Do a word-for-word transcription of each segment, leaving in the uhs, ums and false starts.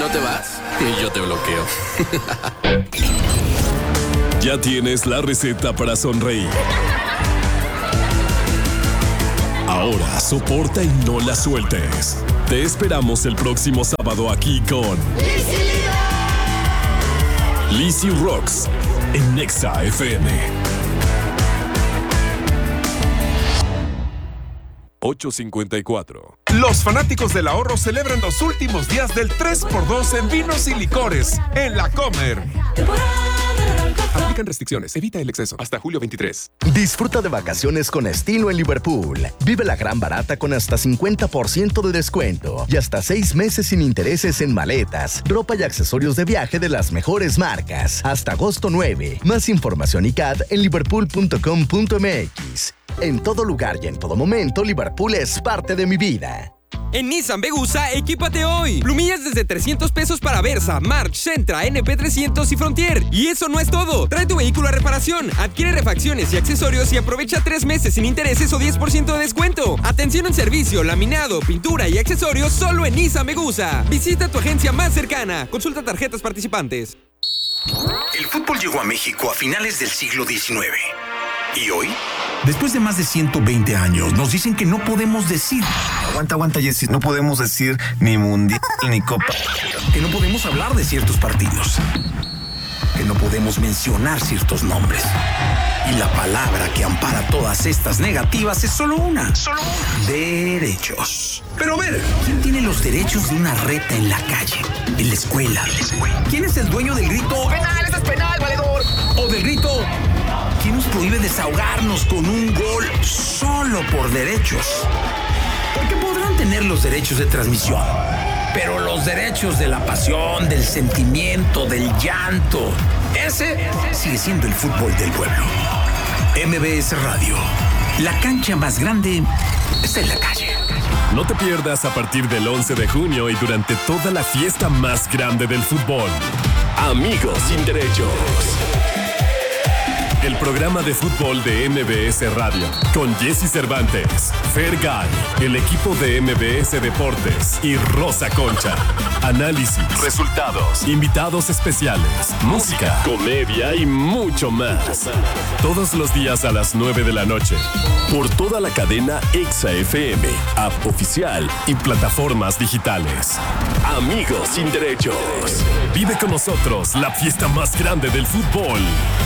no te vas, y yo te bloqueo. Ya tienes la receta para sonreír. Ahora soporta y no la sueltes. Te esperamos el próximo sábado aquí con Lizzy Rocks en Nexa F M. ocho cincuenta y cuatro. Los fanáticos del ahorro celebran los últimos días del tres por dos en vinos y licores en La Comer. Aplican restricciones. Evita el exceso. Hasta julio veintitrés. Disfruta de vacaciones con estilo en Liverpool. Vive la gran barata con hasta cincuenta por ciento de descuento y hasta seis meses sin intereses en maletas, ropa y accesorios de viaje de las mejores marcas. Hasta agosto nueve. Más información y C A D en liverpool punto com punto m x. En todo lugar y en todo momento, Liverpool es parte de mi vida. En Nissan Vegusa, equípate hoy. Plumillas desde trescientos pesos para Versa, March, Sentra, N P trescientos y Frontier. Y eso no es todo. Trae tu vehículo a reparación, adquiere refacciones y accesorios y aprovecha tres meses sin intereses o diez por ciento de descuento. Atención en servicio, laminado, pintura y accesorios solo en Nissan Vegusa. Visita tu agencia más cercana. Consulta tarjetas participantes. El fútbol llegó a México a finales del siglo diecinueve. ¿Y hoy? Después de más de ciento veinte años, nos dicen que no podemos decir... Aguanta, aguanta, Jessy. No podemos decir ni mundial ni copa. Que no podemos hablar de ciertos partidos. Que no podemos mencionar ciertos nombres. Y la palabra que ampara todas estas negativas es solo una. Solo una. Derechos. Pero a ver, ¿quién tiene los derechos de una reta en la calle? En la escuela. ¿Quién es el dueño del grito? ¡Penal, eso es penal, valedor! O del grito... ¿Quién nos prohíbe desahogarnos con un gol solo por derechos? Porque podrán tener los derechos de transmisión, pero los derechos de la pasión, del sentimiento, del llanto, ese sigue siendo el fútbol del pueblo. M B S Radio, la cancha más grande está en la calle. No te pierdas a partir del once de junio y durante toda la fiesta más grande del fútbol. Amigos sin derechos. El programa de fútbol de M B S Radio, con Jessy Cervantes, Fergay, el equipo de M B S Deportes y Rosa Concha. Análisis, resultados, invitados especiales, música, comedia y mucho más. Todos los días a las nueve de la noche. Por toda la cadena Exa F M, app oficial y plataformas digitales. Amigos sin derechos. Vive con nosotros la fiesta más grande del fútbol.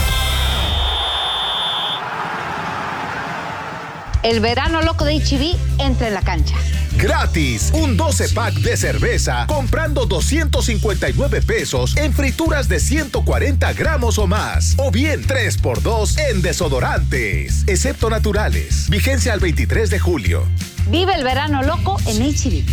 El verano loco de H E B entra en la cancha. Gratis, un doce pack de cerveza comprando doscientos cincuenta y nueve pesos en frituras de ciento cuarenta gramos o más. O bien tres por dos en desodorantes, excepto naturales. Vigencia al veintitrés de julio. Vive el verano loco en H E B.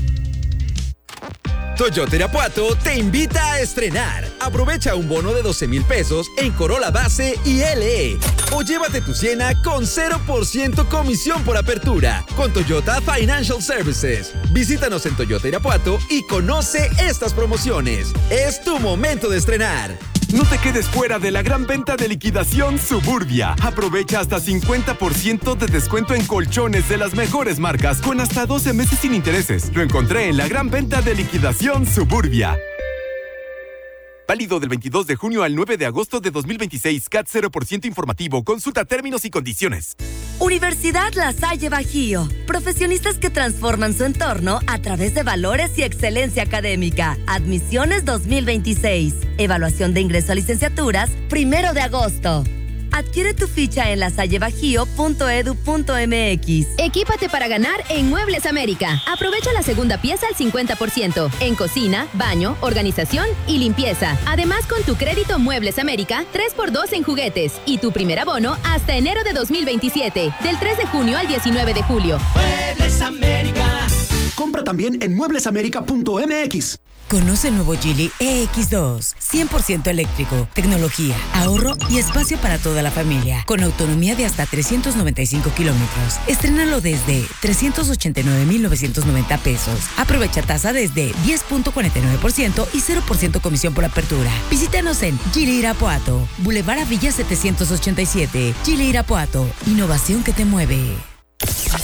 Toyota Irapuato te invita a estrenar. Aprovecha un bono de doce mil pesos en Corolla Base y L E. O llévate tu Siena con cero por ciento comisión por apertura con Toyota Financial Services. Visítanos en Toyota Irapuato y conoce estas promociones. Es tu momento de estrenar. No te quedes fuera de la gran venta de liquidación Suburbia. Aprovecha hasta cincuenta por ciento de descuento en colchones de las mejores marcas con hasta doce meses sin intereses. Lo encontré en la gran venta de liquidación Suburbia. Válido del veintidós de junio al nueve de agosto de dos mil veintiséis. C A T cero por ciento informativo. Consulta términos y condiciones. Universidad La Salle Bajío. Profesionistas que transforman su entorno a través de valores y excelencia académica. Admisiones dos mil veintiséis. Evaluación de ingreso a licenciaturas, primero de agosto. Adquiere tu ficha en lasallebajío punto edu punto m x. Equípate para ganar en Muebles América. Aprovecha la segunda pieza al cincuenta por ciento en cocina, baño, organización y limpieza. Además, con tu crédito Muebles América, tres por dos en juguetes y tu primer abono hasta enero de dos mil veintisiete, del tres de junio al diecinueve de julio. Muebles América. Compra también en muebles américa punto m x. Conoce el nuevo Geely E X dos, cien por ciento eléctrico, tecnología, ahorro y espacio para toda la familia, con autonomía de hasta trescientos noventa y cinco kilómetros. Estrénalo desde trescientos ochenta y nueve mil novecientos noventa pesos. Aprovecha tasa desde diez punto cuarenta y nueve por ciento y cero por ciento comisión por apertura. Visítanos en Geely Irapuato, Boulevard Avilla setecientos ochenta y siete. Geely Irapuato, innovación que te mueve.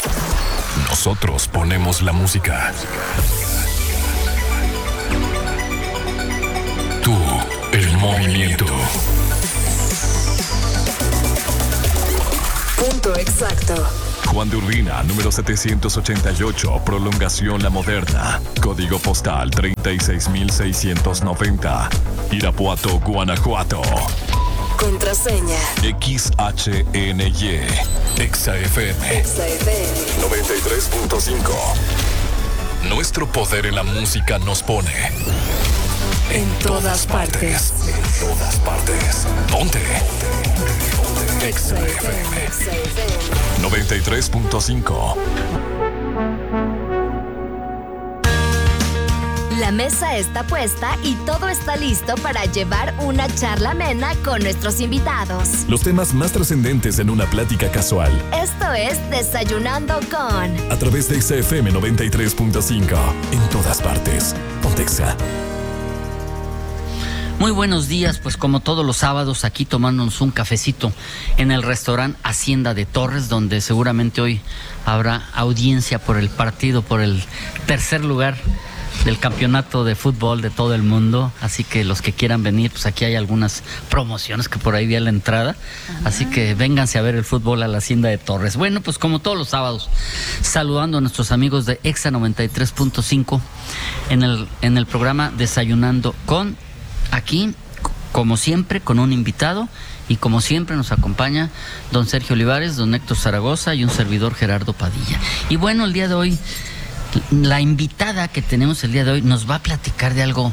Nosotros ponemos la música. movimiento. Punto exacto. Juan de Urbina, número setecientos ochenta y ocho, Prolongación La Moderna. Código postal treinta y seis mil seiscientos noventa. Irapuato, Guanajuato. Contraseña. X H N Y. Exa F M. Exa F M. noventa y tres punto cinco. Nuestro poder en la música nos pone en todas partes. En todas partes. Ponte. Exa F M. noventa y tres punto cinco. La mesa está puesta y todo está listo para llevar una charla amena con nuestros invitados. Los temas más trascendentes en una plática casual. Esto es Desayunando con... A través de Exa F M noventa y tres punto cinco. En todas partes. Ponte Exa. Muy buenos días, pues como todos los sábados aquí tomándonos un cafecito en el restaurante Hacienda de Torres, donde seguramente hoy habrá audiencia por el partido, por el tercer lugar del campeonato de fútbol de todo el mundo, así que los que quieran venir, pues aquí hay algunas promociones que por ahí vi a la entrada, ajá, así que vénganse a ver el fútbol a la Hacienda de Torres. Bueno, pues como todos los sábados, saludando a nuestros amigos de Exa noventa y tres punto cinco en el, en el programa Desayunando con... Aquí, como siempre, con un invitado, y como siempre nos acompaña don Sergio Olivares, don Héctor Zaragoza y un servidor Gerardo Padilla. Y bueno, el día de hoy, la invitada que tenemos el día de hoy nos va a platicar de algo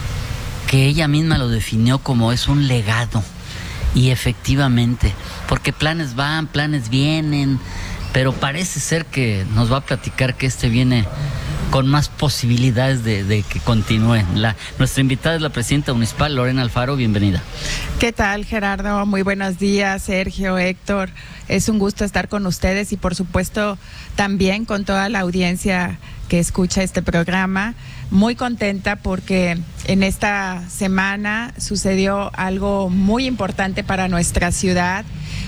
que ella misma lo definió como es un legado. Y efectivamente, porque planes van, planes vienen, pero parece ser que nos va a platicar que este viene con más posibilidades de, de que continúe. La, nuestra invitada es la presidenta municipal, Lorena Alfaro, bienvenida. ¿Qué tal, Gerardo? Muy buenos días, Sergio, Héctor. Es un gusto estar con ustedes y por supuesto también con toda la audiencia que escucha este programa. Muy contenta porque en esta semana sucedió algo muy importante para nuestra ciudad.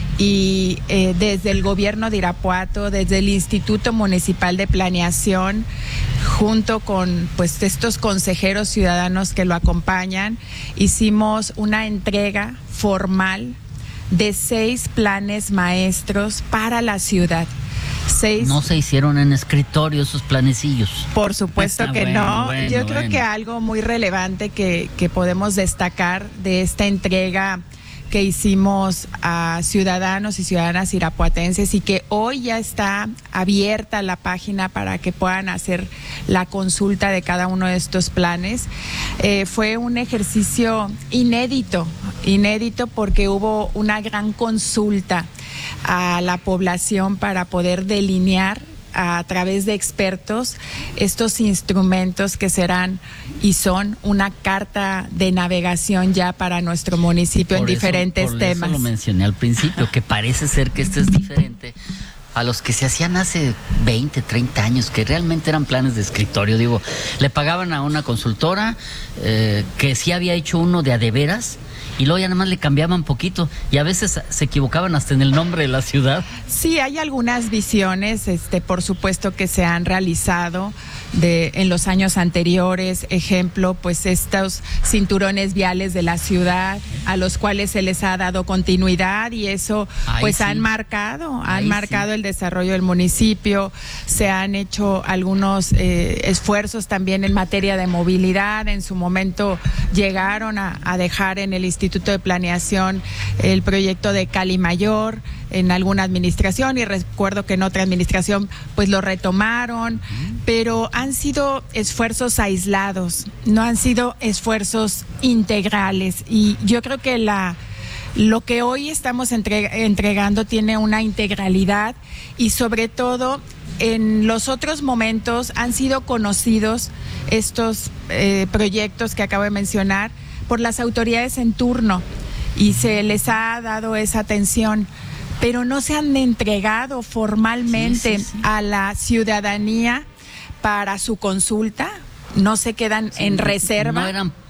Y eh, desde el gobierno de Irapuato, desde el Instituto Municipal de Planeación, junto con pues estos consejeros ciudadanos que lo acompañan, hicimos una entrega formal de seis planes maestros para la ciudad. Seis. No se hicieron en escritorio esos planecillos. Por supuesto Está que bueno, no. bueno, Yo creo bueno. que algo muy relevante que, que podemos destacar de esta entrega que hicimos a ciudadanos y ciudadanas irapuatenses y que hoy ya está abierta la página para que puedan hacer la consulta de cada uno de estos planes. Eh, fue un ejercicio inédito, inédito porque hubo una gran consulta a la población para poder delinear a través de expertos estos instrumentos que serán y son una carta de navegación ya para nuestro municipio por en eso, diferentes por temas. Eso lo mencioné al principio, que parece ser que este es diferente a los que se hacían hace veinte, treinta años, que realmente eran planes de escritorio. Digo, le pagaban a una consultora eh, que sí había hecho uno de a de veras, y luego ya nada más le cambiaban poquito y a veces se equivocaban hasta en el nombre de la ciudad. Sí, hay algunas visiones, este, por supuesto que se han realizado de en los años anteriores, ejemplo, pues estos cinturones viales de la ciudad a los cuales se les ha dado continuidad y eso Ahí pues sí. han marcado, han Ahí marcado sí. el desarrollo del municipio, se han hecho algunos eh, esfuerzos también en materia de movilidad, en su momento llegaron a, a dejar en el Instituto de Planeación el proyecto de Cali Mayor en alguna administración y recuerdo que en otra administración pues lo retomaron, uh-huh. pero han sido esfuerzos aislados, no han sido esfuerzos integrales y yo creo que la lo que hoy estamos entrega, entregando tiene una integralidad y sobre todo en los otros momentos han sido conocidos estos eh, proyectos que acabo de mencionar por las autoridades en turno y se les ha dado esa atención, pero no se han entregado formalmente sí, sí, sí. a la ciudadanía para su consulta, no se quedan sí, en reserva. No eran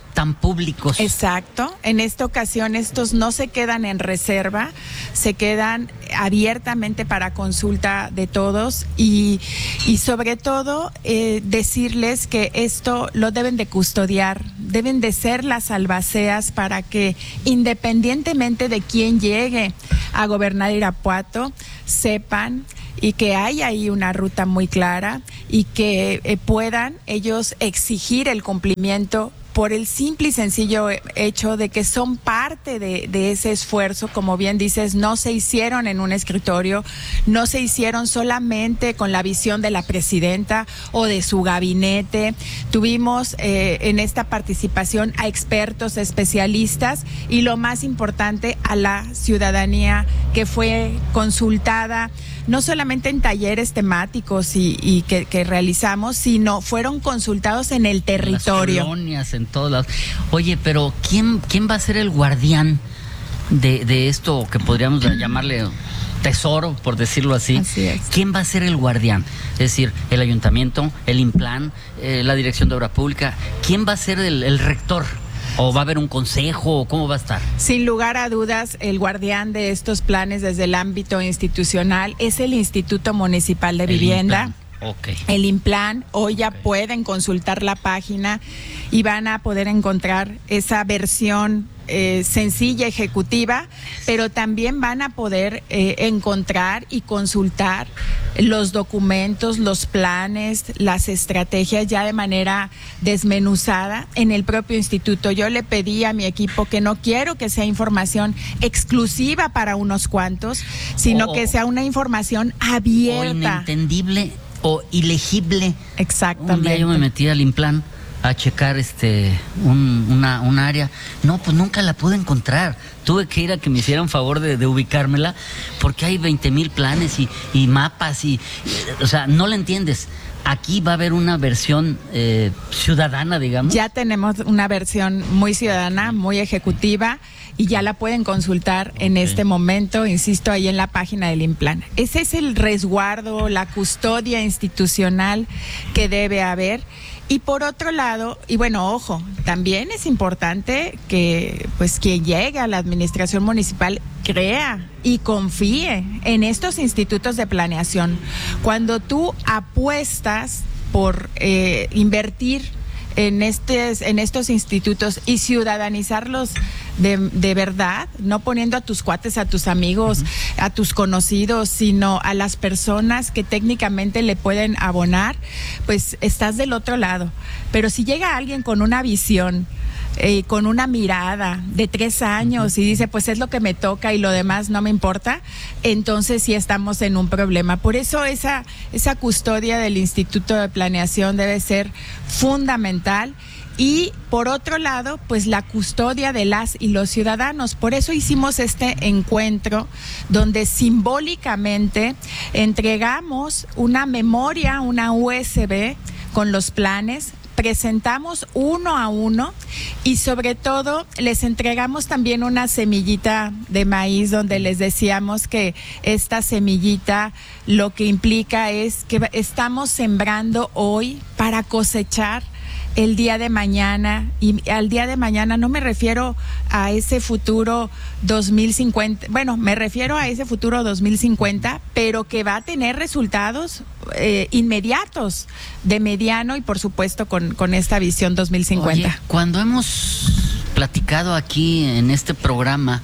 tan públicos. Exacto. En esta ocasión estos no se quedan en reserva, se quedan abiertamente para consulta de todos y, y sobre todo eh, decirles que esto lo deben de custodiar, deben de ser las albaceas para que independientemente de quién llegue a gobernar Irapuato, sepan y que haya ahí una ruta muy clara y que eh, puedan ellos exigir el cumplimiento por el simple y sencillo hecho de que son parte de, de ese esfuerzo. Como bien dices, no se hicieron en un escritorio, no se hicieron solamente con la visión de la presidenta o de su gabinete. Tuvimos eh, en esta participación a expertos, especialistas y lo más importante, a la ciudadanía que fue consultada, no solamente en talleres temáticos y, y que, que realizamos, sino fueron consultados en el territorio. En las colonias, en todos lados. Oye, pero ¿quién, quién va a ser el guardián de, de esto que podríamos llamarle tesoro, por decirlo así? Así es. ¿Quién va a ser el guardián? Es decir, el ayuntamiento, el INPLAN, eh, la Dirección de Obra Pública. ¿Quién va a ser el, el rector? ¿O va a haber un consejo? ¿Cómo va a estar? Sin lugar a dudas, el guardián de estos planes desde el ámbito institucional es el Instituto Municipal de Vivienda. Okay. El INPLAN. Hoy ya okay. pueden consultar la página y van a poder encontrar esa versión eh, sencilla, ejecutiva, pero también van a poder eh, encontrar y consultar los documentos, los planes, las estrategias ya de manera desmenuzada en el propio instituto. Yo le pedí a mi equipo que no quiero que sea información exclusiva para unos cuantos, sino o, que sea una información abierta. O inentendible o ilegible. Exactamente. Un día yo me metí al INPLAN a checar este un, una, un área. No, pues nunca la pude encontrar. Tuve que ir a que me hicieran favor de, de ubicármela, porque hay veinte mil planes y, y mapas y, o sea, no la entiendes. Aquí va a haber una versión eh, ciudadana, digamos. Ya tenemos una versión muy ciudadana, muy ejecutiva, y ya la pueden consultar en okay. este momento, insisto, ahí en la página del INPLAN. Ese es el resguardo, la custodia institucional que debe haber. Y por otro lado, y bueno, ojo, también es importante que pues quien llegue a la administración municipal crea y confíe en estos institutos de planeación. Cuando tú apuestas por eh, invertir en estos, en estos institutos y ciudadanizarlos de, de verdad, no poniendo a tus cuates, a tus amigos, uh-huh. a tus conocidos, sino a las personas que técnicamente le pueden abonar, pues estás del otro lado. Pero si llega alguien con una visión, Eh, con una mirada de tres años y dice, pues es lo que me toca y lo demás no me importa, entonces sí estamos en un problema. Por eso esa, esa custodia del Instituto de Planeación debe ser fundamental. Y por otro lado, pues la custodia de las y los ciudadanos. Por eso hicimos este encuentro donde simbólicamente entregamos una memoria, una U S B con los planes, presentamos uno a uno y sobre todo les entregamos también una semillita de maíz donde les decíamos que esta semillita lo que implica es que estamos sembrando hoy para cosechar el día de mañana, y al día de mañana no me refiero a ese futuro dos mil cincuenta, bueno, me refiero a ese futuro dos mil cincuenta, pero que va a tener resultados eh, inmediatos, de mediano y por supuesto con, con esta visión dos mil cincuenta. Oye, cuando hemos platicado aquí en este programa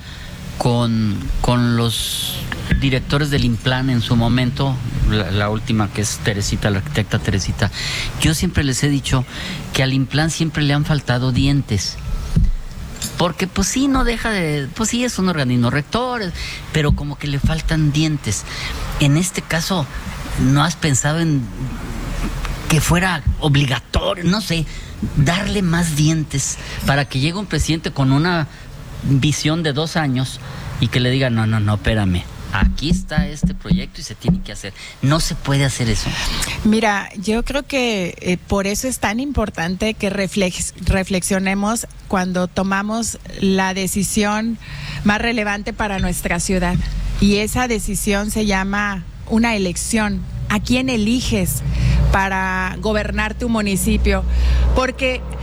con, con los directores del INPLAN en su momento, la, la última que es Teresita, la arquitecta Teresita, yo siempre les he dicho que al INPLAN siempre le han faltado dientes, porque pues sí, no deja de, pues sí es un organismo rector, pero como que le faltan dientes. En este caso, ¿no has pensado en que fuera obligatorio, no sé, darle más dientes para que llegue un presidente con una visión de dos años y que le diga, no, no, no, espérame, aquí está este proyecto y se tiene que hacer? ¿No se puede hacer eso? Mira, yo creo que eh, por eso es tan importante que reflex, reflexionemos cuando tomamos la decisión más relevante para nuestra ciudad. Y esa decisión se llama una elección. ¿A quién eliges para gobernar tu municipio? Porque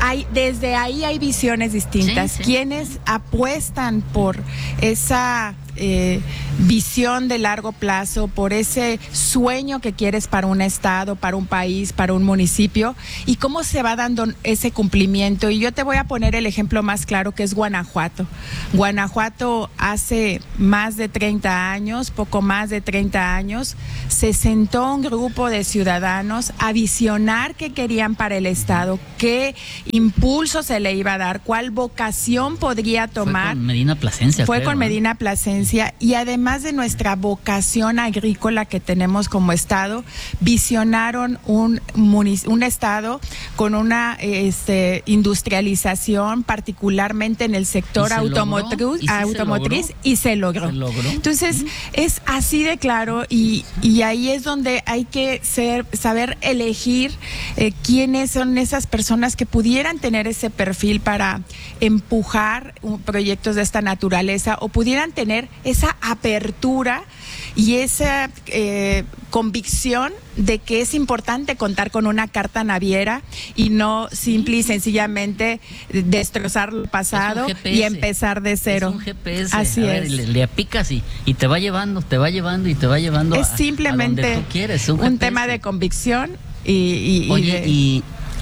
hay, desde ahí hay visiones distintas. Sí, sí. Quienes apuestan por esa eh, visión de largo plazo, por ese sueño que quieres para un estado, para un país, para un municipio, y cómo se va dando ese cumplimiento. Y yo te voy a poner el ejemplo más claro, que es Guanajuato. Guanajuato hace más de treinta años, poco más de treinta años, se sentó un grupo de ciudadanos a visionar qué querían para el estado, qué impulso se le iba a dar, cuál vocación podría tomar. Fue con Medina Plasencia. Fue creo, con ¿no? Medina Plasencia. Y además de nuestra vocación agrícola que tenemos como estado, visionaron un, un estado con una este, industrialización, particularmente en el sector automotriz, ¿Y si automotriz se y se logró. ¿Se logró? Entonces, uh-huh. es así de claro, y, y ahí es donde hay que ser, saber elegir eh, quiénes son esas personas que pudieran tener ese perfil para empujar un, proyectos de esta naturaleza, o pudieran tener esa apertura y esa eh, convicción de que es importante contar con una carta naviera y no simple y sencillamente destrozar lo pasado y empezar de cero. Es un G P S. Así a ver, es. Le, le apicas y, y te va llevando, te va llevando y te va llevando es a, simplemente a donde tú quieres. Un, un tema de convicción y... y, Oye, y, de... y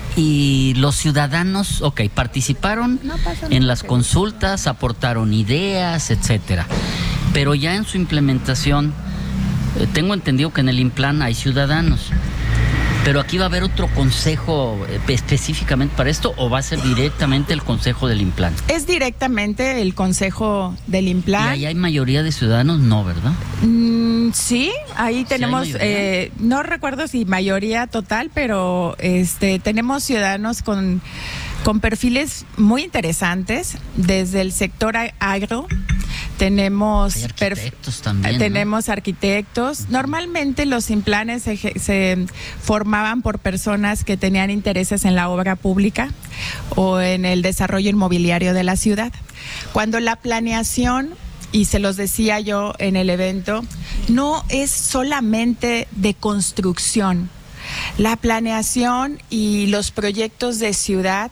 Y los ciudadanos, ok, participaron no en las consultas, aportaron ideas, etcétera. Pero ya en su implementación, eh, tengo entendido que en el INPLAN hay ciudadanos. Pero aquí va a haber otro consejo eh, específicamente para esto, ¿o va a ser directamente el consejo del INPLAN? Es directamente el consejo del INPLAN. ¿Y ahí hay mayoría de ciudadanos? No, ¿verdad? Mm, sí, ahí tenemos, ¿Sí eh, no recuerdo si mayoría total, pero este tenemos ciudadanos con, con perfiles muy interesantes, desde el sector agro. Tenemos Hay arquitectos también, tenemos ¿no? arquitectos. Normalmente los INPLANes se, se formaban por personas que tenían intereses en la obra pública o en el desarrollo inmobiliario de la ciudad. Cuando la planeación, y se los decía yo en el evento, no es solamente de construcción. La planeación y los proyectos de ciudad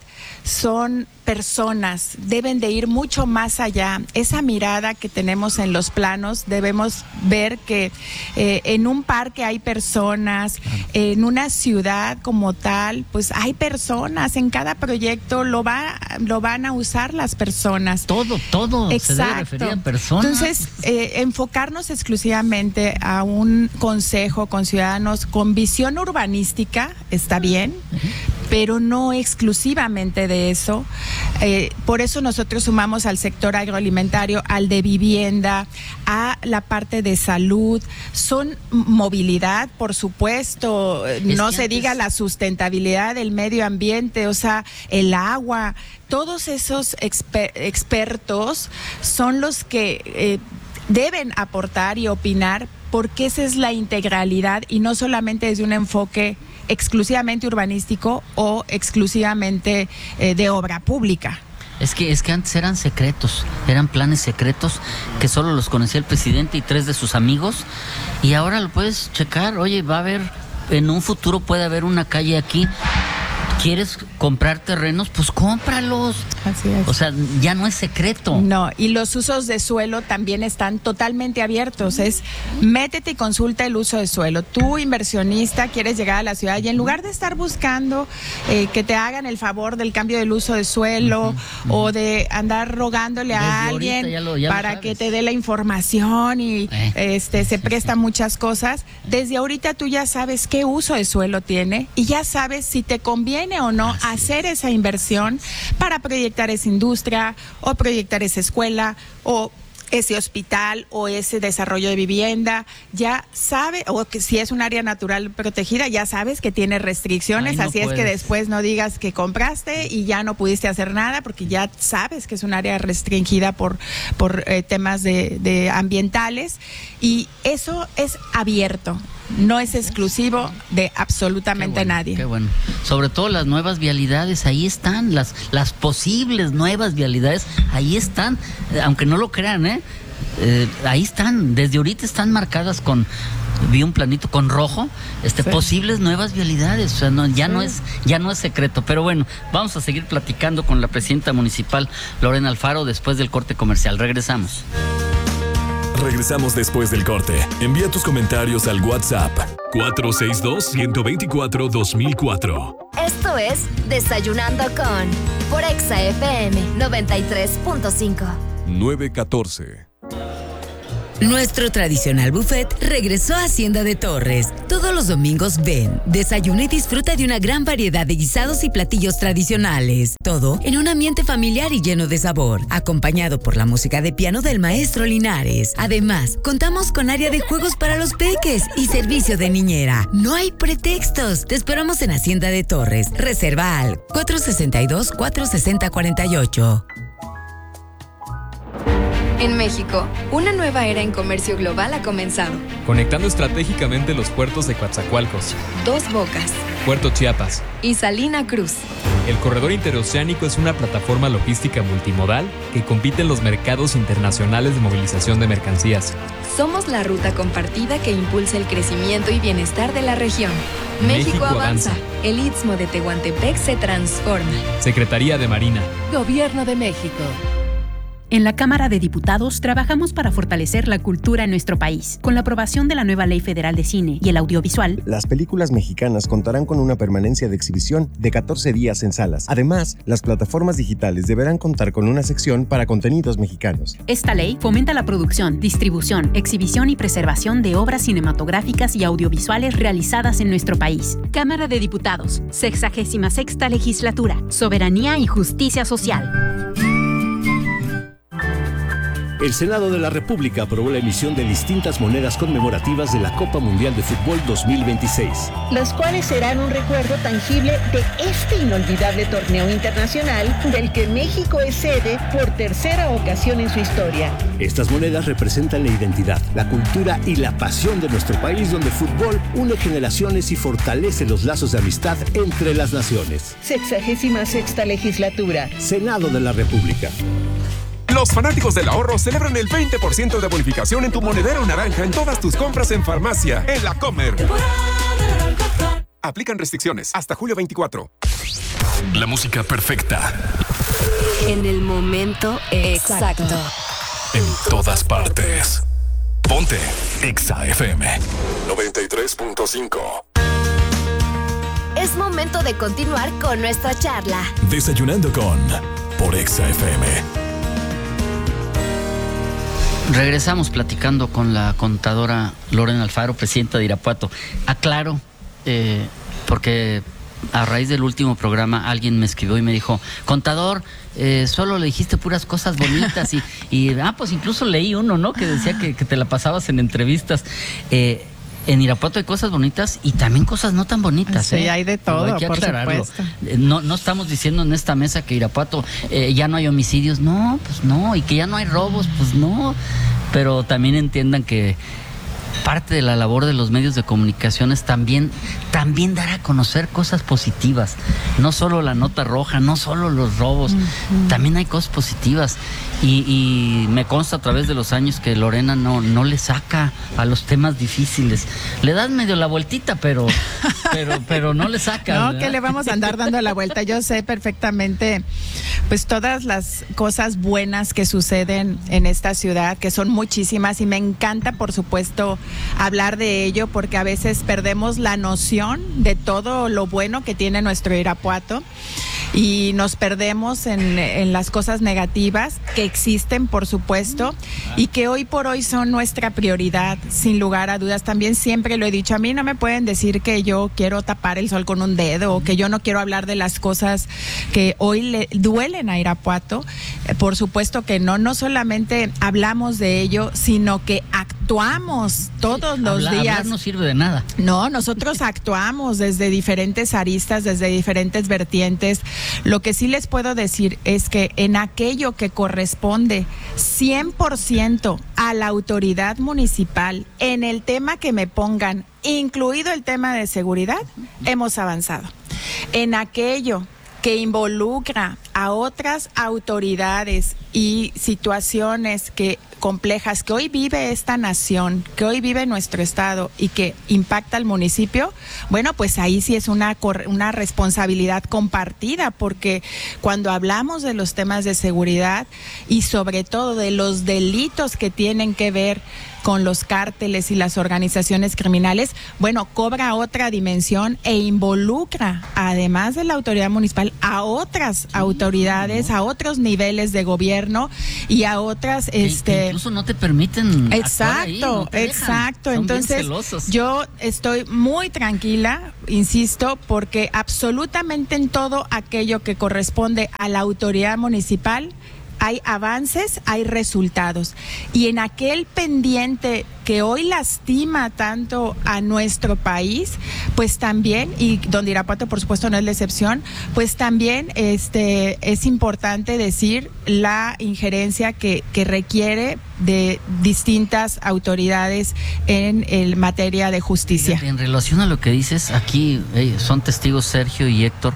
son personas, deben de ir mucho más allá. Esa mirada que tenemos en los planos, debemos ver que eh, en un parque hay personas, en una ciudad como tal, pues hay personas, en cada proyecto lo va, lo van a usar las personas. Todo, todo Exacto. se debe referir a personas. Entonces, eh, enfocarnos exclusivamente a un consejo con ciudadanos con visión urbanística, está bien, uh-huh. pero no exclusivamente de eso. Eh, por eso nosotros sumamos al sector agroalimentario, al de vivienda, a la parte de salud, son movilidad, por supuesto, es no se antes... diga la sustentabilidad del medio ambiente, o sea, el agua, todos esos exper- expertos son los que eh, deben aportar y opinar, porque esa es la integralidad y no solamente desde un enfoque exclusivamente urbanístico o exclusivamente eh, de obra pública. Es que es que antes eran secretos, eran planes secretos que solo los conocía el presidente y tres de sus amigos, y ahora lo puedes checar. Oye, va a haber, en un futuro puede haber una calle aquí. ¿Quieres comprar terrenos? Pues cómpralos. Así es. O sea, ya no es secreto. No, y los usos de suelo también están totalmente abiertos. Es métete y consulta el uso de suelo. Tú, inversionista, quieres llegar a la ciudad y en lugar de estar buscando eh, que te hagan el favor del cambio del uso de suelo uh-huh, uh-huh. o de andar rogándole Desde a alguien ya lo, ya para que te dé la información y eh, este se sí, prestan sí. muchas cosas, desde ahorita tú ya sabes qué uso de suelo tiene y ya sabes si te conviene o no Así hacer es. esa inversión para proyectar esa industria o proyectar esa escuela o ese hospital o ese desarrollo de vivienda. Ya sabe, o que si es un área natural protegida, ya sabes que tiene restricciones, Ay, no así puedes. Es que después no digas que compraste y ya no pudiste hacer nada, porque ya sabes que es un área restringida por, por eh, temas de, de ambientales, y eso es abierto. No es exclusivo de absolutamente qué bueno, nadie. Qué bueno. Sobre todo las nuevas vialidades, ahí están, las, las posibles nuevas vialidades, ahí están, aunque no lo crean, ¿eh? Eh, ahí están, desde ahorita están marcadas con, vi un planito con rojo, este, sí. posibles nuevas vialidades, o sea, no, ya sí. no es, ya no es secreto, pero bueno, vamos a seguir platicando con la presidenta municipal, Lorena Alfaro, después del corte comercial. Regresamos. Regresamos después del corte. Envía tus comentarios al WhatsApp cuatro seis dos, uno dos cuatro, dos mil cuatro. Esto es Desayunando con por Exa F M noventa y tres punto cinco. nueve catorce. Nuestro tradicional buffet regresó a Hacienda de Torres. Todos los domingos ven, desayuna y disfruta de una gran variedad de guisados y platillos tradicionales. Todo en un ambiente familiar y lleno de sabor, acompañado por la música de piano del maestro Linares. Además, contamos con área de juegos para los peques y servicio de niñera. No hay pretextos. Te esperamos en Hacienda de Torres. Reserva al cuatro seis dos, cuatro seis cero, cuatro ocho. En México, una nueva era en comercio global ha comenzado. Conectando estratégicamente los puertos de Coatzacoalcos, Dos Bocas, Puerto Chiapas y Salina Cruz. El corredor interoceánico es una plataforma logística multimodal que compite en los mercados internacionales de movilización de mercancías. Somos la ruta compartida que impulsa el crecimiento y bienestar de la región. México, México avanza. avanza. El Istmo de Tehuantepec se transforma. Secretaría de Marina. Gobierno de México. En la Cámara de Diputados trabajamos para fortalecer la cultura en nuestro país. Con la aprobación de la nueva Ley Federal de Cine y el Audiovisual, las películas mexicanas contarán con una permanencia de exhibición de catorce días en salas. Además, las plataformas digitales deberán contar con una sección para contenidos mexicanos. Esta ley fomenta la producción, distribución, exhibición y preservación de obras cinematográficas y audiovisuales realizadas en nuestro país. Cámara de Diputados, sexagésima sexta legislatura, Soberanía y Justicia Social. El Senado de la República aprobó la emisión de distintas monedas conmemorativas de la Copa Mundial de Fútbol dos mil veintiséis. Las cuales serán un recuerdo tangible de este inolvidable torneo internacional del que México es sede por tercera ocasión en su historia. Estas monedas representan la identidad, la cultura y la pasión de nuestro país, donde el fútbol une generaciones y fortalece los lazos de amistad entre las naciones. Sexagésima sexta legislatura. Senado de la República. Los fanáticos del ahorro celebran el veinte por ciento de bonificación en tu monedero naranja en todas tus compras en farmacia. En La Comer. Aplican restricciones hasta julio veinticuatro. La música perfecta. En el momento exacto. En todas partes. Ponte Exa F M noventa y tres punto cinco. Es momento de continuar con nuestra charla. Desayunando con por Exa F M. Regresamos platicando con la contadora Lorena Alfaro, presidenta de Irapuato. Aclaro, eh, porque a raíz del último programa alguien me escribió y me dijo, contador, eh, solo le dijiste puras cosas bonitas y, y ah, pues incluso leí uno, ¿no? Que decía que, que te la pasabas en entrevistas. Eh, En Irapuato hay cosas bonitas y también cosas no tan bonitas. Sí, ¿eh? hay de todo, hay que por aclararlo. supuesto. No, no estamos diciendo en esta mesa que Irapuato eh, ya no hay homicidios. No, pues no. Y que ya no hay robos, pues no. Pero también entiendan que parte de la labor de los medios de comunicación es también, también dar a conocer cosas positivas. No solo la nota roja, no solo los robos. Uh-huh. También hay cosas positivas. Y, y me consta a través de los años que Lorena no, no le saca a los temas difíciles. Le das medio la vueltita, pero, pero, pero no le saca. No, ¿verdad? que le vamos a andar dando la vuelta. Yo sé perfectamente pues todas las cosas buenas que suceden en esta ciudad, que son muchísimas, y me encanta, por supuesto, hablar de ello, porque a veces perdemos la noción de todo lo bueno que tiene nuestro Irapuato y nos perdemos en, en las cosas negativas que existen, por supuesto, y que hoy por hoy son nuestra prioridad, sin lugar a dudas. También siempre lo he dicho, a mí no me pueden decir que yo quiero tapar el sol con un dedo o que yo no quiero hablar de las cosas que hoy le duelen a Irapuato. Eh, por supuesto que no, no solamente hablamos de ello, sino que actuamos todos los Habla, días. Hablar no sirve de nada. No, nosotros actuamos desde diferentes aristas, desde diferentes vertientes. Lo que sí les puedo decir es que en aquello que corresponde cien por ciento a la autoridad municipal, en el tema que me pongan, incluido el tema de seguridad, hemos avanzado. En aquello que involucra a otras autoridades y situaciones que complejas que hoy vive esta nación, que hoy vive nuestro estado y que impacta al municipio, bueno, pues ahí sí es una, una responsabilidad compartida, porque cuando hablamos de los temas de seguridad y sobre todo de los delitos que tienen que ver con los cárteles y las organizaciones criminales, bueno, cobra otra dimensión e involucra, además de la autoridad municipal, a otras autoridades, a otros niveles de gobierno y a otras, que, este, que incluso no te permiten. Exacto, ahí, no te exacto. Son Entonces, yo estoy muy tranquila, insisto, porque absolutamente en todo aquello que corresponde a la autoridad municipal hay avances, hay resultados. Y en aquel pendiente que hoy lastima tanto a nuestro país, pues también, y donde Irapuato por supuesto no es la excepción, pues también este es importante decir la injerencia que, que requiere de distintas autoridades en el materia de justicia. En relación a lo que dices, aquí eh, son testigos Sergio y Héctor.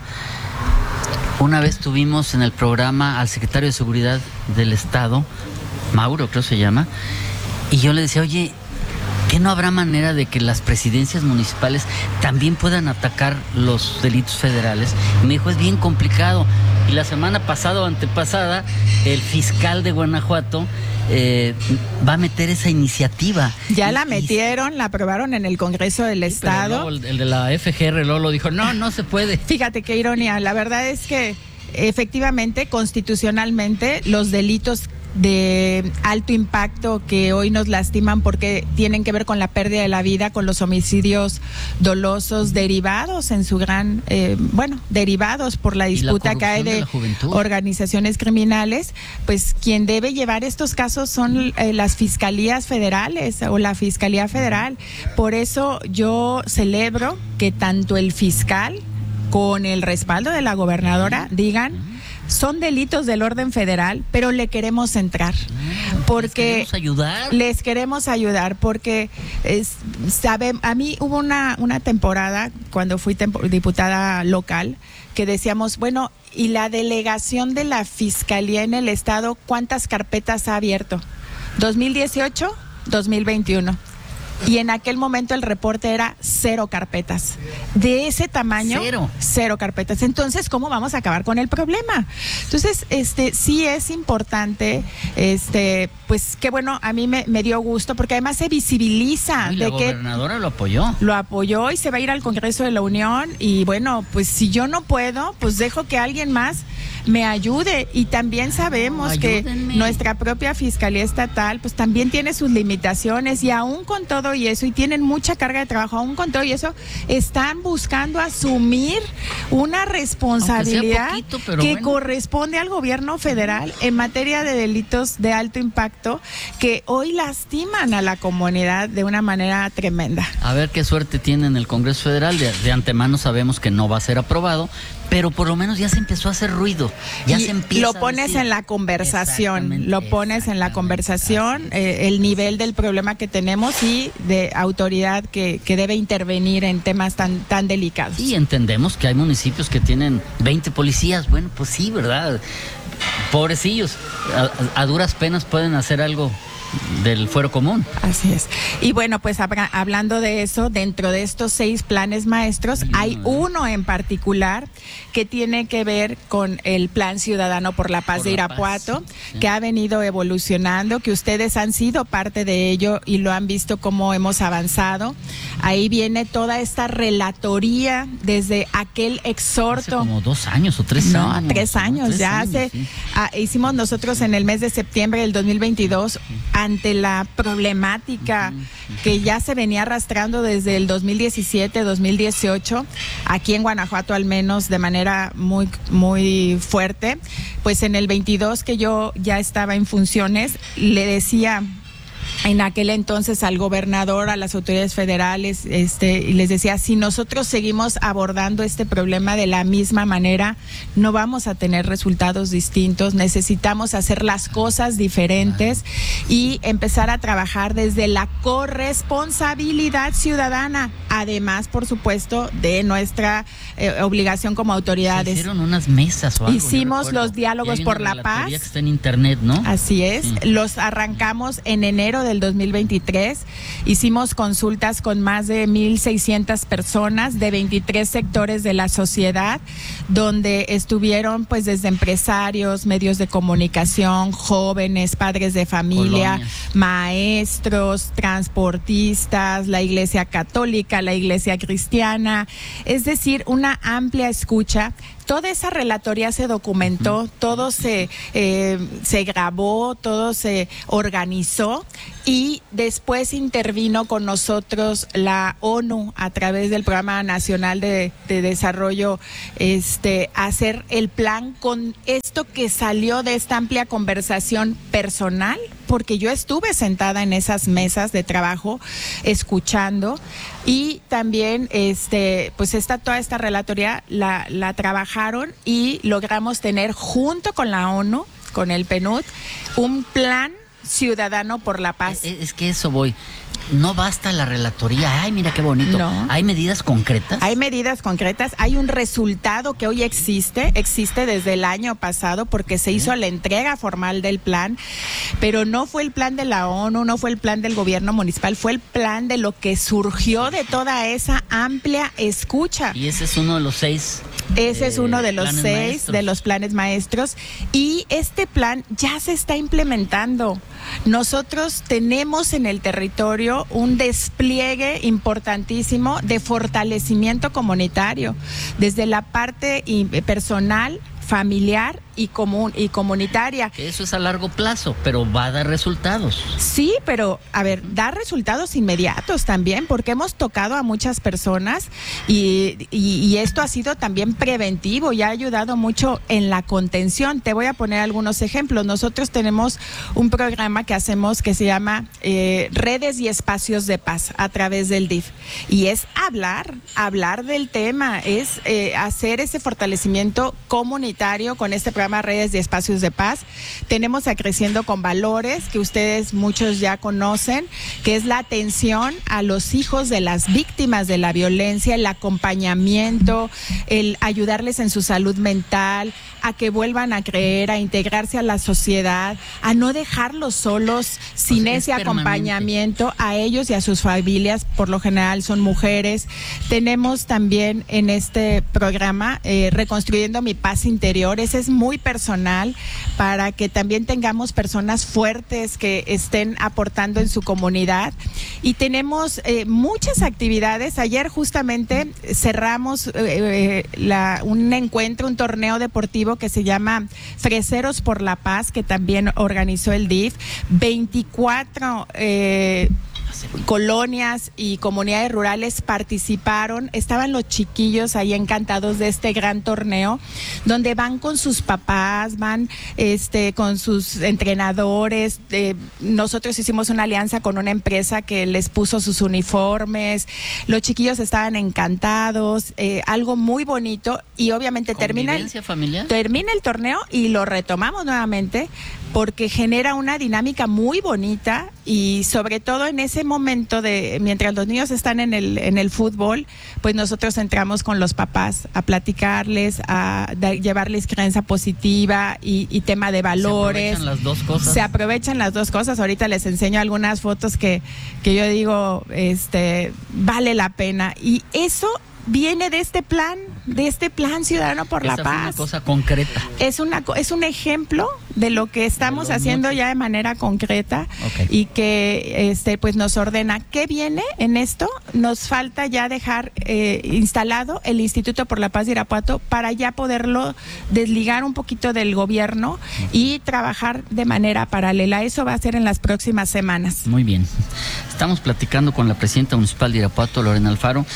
Una vez tuvimos en el programa al secretario de Seguridad del Estado, Mauro creo se llama, y yo le decía, oye, ¿qué no habrá manera de que las presidencias municipales también puedan atacar los delitos federales? Y me dijo, es bien complicado. Y la semana pasada o antepasada, el fiscal de Guanajuato eh, va a meter esa iniciativa. Ya y, la metieron, y... la aprobaron en el Congreso del sí, Estado. Pero luego el, el de la F G R Lolo dijo, no, no se puede. Fíjate qué ironía, la verdad es que efectivamente, constitucionalmente, los delitos de alto impacto que hoy nos lastiman porque tienen que ver con la pérdida de la vida, con los homicidios dolosos derivados en su gran, eh, bueno, derivados por la disputa la que hay de, de organizaciones criminales, pues quien debe llevar estos casos son eh, las fiscalías federales o la Fiscalía Federal. Por eso yo celebro que tanto el fiscal con el respaldo de la gobernadora digan, son delitos del orden federal, pero le queremos entrar porque les queremos ayudar, les queremos ayudar porque es, sabe, a mí hubo una una temporada cuando fui tempo, diputada local que decíamos, bueno, y la delegación de la Fiscalía en el Estado, ¿cuántas carpetas ha abierto? dos mil dieciocho, dos mil veintiuno. Y en aquel momento el reporte era cero carpetas. De ese tamaño, cero, cero carpetas. Entonces, ¿cómo vamos a acabar con el problema? Entonces, este, sí es importante, este, pues qué bueno, a mí me, me dio gusto, porque además se visibiliza. Y de la que gobernadora lo apoyó. Lo apoyó y se va a ir al Congreso de la Unión. Y bueno, pues si yo no puedo, pues dejo que alguien más me ayude. Y también sabemos Ayúdenme. que nuestra propia Fiscalía Estatal, pues también tiene sus limitaciones, y aún con todo y eso, y tienen mucha carga de trabajo, aún con todo y eso, están buscando asumir una responsabilidad poquito, que bueno. corresponde al gobierno federal en materia de delitos de alto impacto que hoy lastiman a la comunidad de una manera tremenda. A ver qué suerte tiene en el Congreso Federal. De, de antemano sabemos que no va a ser aprobado, pero por lo menos ya se empezó a hacer ruido. Ya y se empieza lo pones en la conversación, lo pones en la conversación, eh, el nivel del problema que tenemos y de autoridad que, que debe intervenir en temas tan, tan delicados. Sí, entendemos que hay municipios que tienen veinte policías. Bueno, pues sí, ¿verdad? Pobrecillos, a, a duras penas pueden hacer algo del fuero común. Así es. Y bueno, pues habla, hablando de eso, dentro de estos seis planes maestros, hay uno, hay uno en particular que tiene que ver con el Plan Ciudadano por la Paz por de Irapuato, paz, sí. que ha venido evolucionando, que ustedes han sido parte de ello y lo han visto cómo hemos avanzado. Ahí viene toda esta relatoría desde aquel exhorto. Hace como dos años o tres no, años. No, tres años. Tres ya años, hace, sí. ah, hicimos nosotros en el mes de septiembre del dos mil veintidós, ante la problemática uh-huh. que ya se venía arrastrando desde el dos mil diecisiete, dos mil dieciocho, aquí en Guanajuato al menos de manera muy, muy fuerte, pues en el veintidós que yo ya estaba en funciones, le decía en aquel entonces al gobernador, a las autoridades federales, este, y les decía, si nosotros seguimos abordando este problema de la misma manera, no vamos a tener resultados distintos, necesitamos hacer las cosas diferentes y empezar a trabajar desde la corresponsabilidad ciudadana, además, por supuesto, de nuestra eh, obligación como autoridades. Se hicieron unas mesas o algo. Hicimos los diálogos por la paz. Que está en internet, ¿no? Así es, sí. Los arrancamos en enero del dos mil veintitrés, hicimos consultas con más de mil seiscientas personas de veintitrés sectores de la sociedad, donde estuvieron pues desde empresarios, medios de comunicación, jóvenes, padres de familia, colonias, maestros, transportistas, la Iglesia Católica, la Iglesia Cristiana, es decir, una amplia escucha. Toda esa relatoría se documentó, uh-huh. todo se, eh, se grabó, todo se organizó y después intervino con nosotros la ONU a través del Programa Nacional de, de Desarrollo, este, hacer el plan con esto que salió de esta amplia conversación personal, porque yo estuve sentada en esas mesas de trabajo escuchando y también este pues esta toda esta relatoría la, la trabajaron y logramos tener junto con la ONU, con el P N U D, un plan ciudadano por la paz. Es, es que eso voy. No basta la relatoría, ay, mira qué bonito. No. ¿Hay medidas concretas? Hay medidas concretas, hay un resultado que hoy existe, existe desde el año pasado porque se hizo la entrega formal del plan, pero no fue el plan de la ONU, no fue el plan del gobierno municipal, fue el plan de lo que surgió de toda esa amplia escucha. Y ese es uno de los seis. Ese eh, es uno de los seis maestros. de los planes maestros y este plan ya se está implementando. Nosotros tenemos en el territorio un despliegue importantísimo de fortalecimiento comunitario, desde la parte personal, familiar y común y comunitaria. Eso es a largo plazo, pero va a dar resultados. Sí, pero a ver, da resultados inmediatos también, porque hemos tocado a muchas personas y, y, y esto ha sido también preventivo y ha ayudado mucho en la contención. Te voy a poner algunos ejemplos. Nosotros tenemos un programa que hacemos que se llama eh, Redes y Espacios de Paz a través del D I F y es hablar, hablar del tema, es eh, hacer ese fortalecimiento comunitario con este programa Redes y Espacios de Paz. Tenemos a Creciendo con Valores, que ustedes muchos ya conocen, que es la atención a los hijos de las víctimas de la violencia, el acompañamiento, el ayudarles en su salud mental, a que vuelvan a creer, a integrarse a la sociedad, a no dejarlos solos sin pues ese acompañamiento a ellos y a sus familias, por lo general son mujeres. Tenemos también en este programa eh, Reconstruyendo mi Paz Interior, ese es muy personal para que también tengamos personas fuertes que estén aportando en su comunidad y tenemos eh, muchas actividades. Ayer justamente cerramos eh, la, un encuentro, un torneo deportivo que se llama Freseros por la Paz, que también organizó el D I F. veinticuatro eh, colonias y comunidades rurales participaron, estaban los chiquillos ahí encantados de este gran torneo, donde van con sus papás, van este con sus entrenadores. Eh, nosotros hicimos una alianza con una empresa que les puso sus uniformes, los chiquillos estaban encantados, eh, algo muy bonito y obviamente termina el, familiar. termina el torneo y lo retomamos nuevamente porque genera una dinámica muy bonita y sobre todo en ese momento de mientras los niños están en el en el fútbol, pues nosotros entramos con los papás a platicarles, a de, llevarles creencia positiva y, y tema de valores. Se aprovechan las dos cosas. Se aprovechan las dos cosas. Ahorita les enseño algunas fotos que que yo digo, este, vale la pena y eso viene de este plan, de este plan Ciudadano por Esa la Paz. Es una cosa concreta. Es una es un ejemplo de lo que estamos haciendo muchos. ya de manera concreta okay. y que este pues nos ordena. ¿Qué viene en esto? Nos falta ya dejar eh, instalado el Instituto por la Paz de Irapuato para ya poderlo desligar un poquito del gobierno y trabajar de manera paralela. Eso va a ser en las próximas semanas. Muy bien. Estamos platicando con la presidenta municipal de Irapuato, Lorena Alfaro.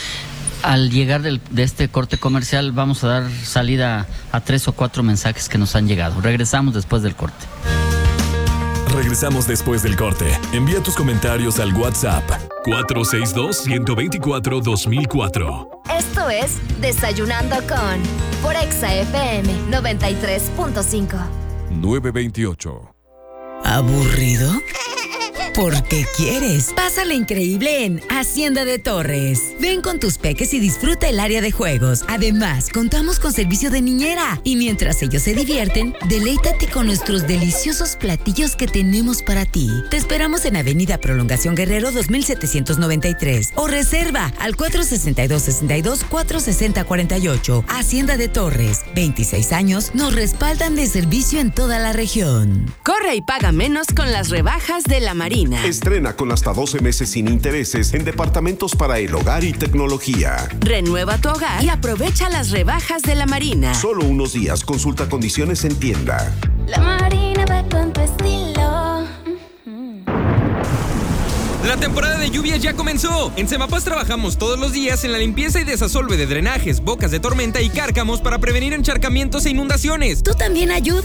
Al llegar del, de este corte comercial vamos a dar salida a tres o cuatro mensajes que nos han llegado. Regresamos después del corte. Regresamos después del corte. Envía tus comentarios al WhatsApp cuatro seis dos, uno dos cuatro, dos mil cuatro. Esto es Desayunando con por Exa F M noventa y tres punto cinco. nueve veintiocho. ¿Aburrido? Porque quieres. Pásala increíble en Hacienda de Torres. Ven con tus peques y disfruta el área de juegos. Además, contamos con servicio de niñera. Y mientras ellos se divierten, deleítate con nuestros deliciosos platillos que tenemos para ti. Te esperamos en Avenida Prolongación Guerrero dos mil setecientos noventa y tres. O reserva al cuatro sesenta y dos, sesenta y dos, cuatro sesenta, cuarenta y ocho. Hacienda de Torres. veintiséis años nos respaldan de servicio en toda la región. Corre y paga menos con las rebajas de La Marina. Estrena con hasta doce meses sin intereses en departamentos para el hogar y tecnología. Renueva tu hogar y aprovecha las rebajas de La Marina. Solo unos días. Consulta condiciones en tienda. La Marina va con tu estilo. La temporada de lluvias ya comenzó. En Semapas trabajamos todos los días en la limpieza y desasolve de drenajes, bocas de tormenta y cárcamos para prevenir encharcamientos e inundaciones. Tú también ayuda.